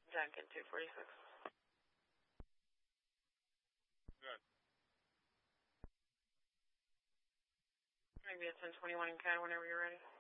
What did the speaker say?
Duncan 246. Good. Maybe it's 1021 in CAD whenever you're ready.